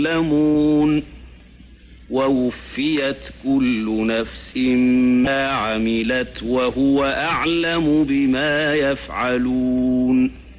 يعلمون ووفيت كل نفس ما عملت وهو أعلم بما يفعلون.